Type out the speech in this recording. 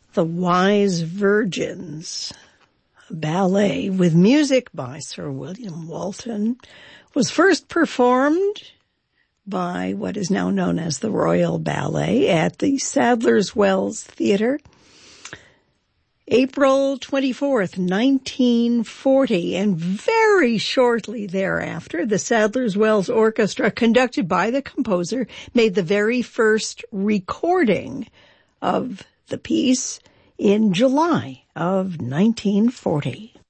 The Wise Virgins, a ballet with music by Sir William Walton, was first performed by what is now known as the Royal Ballet at the Sadler's Wells Theatre, April 24th, 1940, and very shortly thereafter, the Sadler's Wells Orchestra, conducted by the composer, made the very first recording of the piece in July of 1940.